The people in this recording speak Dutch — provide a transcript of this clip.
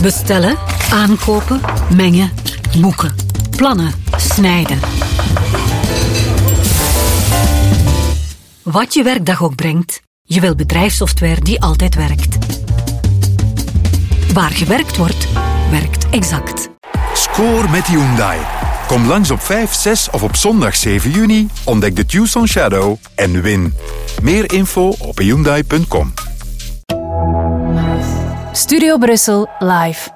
Bestellen, aankopen, mengen, boeken, plannen, snijden. Wat je werkdag ook brengt, je wil bedrijfssoftware die altijd werkt. Waar gewerkt wordt, werkt Exact. Score met Hyundai. Kom langs op 5, 6 of op zondag 7 juni, ontdek de Tucson Shadow en win. Meer info op hyundai.com. Studio Brussel live.